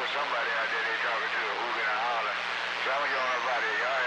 was somebody out there they talking to, hooping and hollering. So I was on about it. Y'all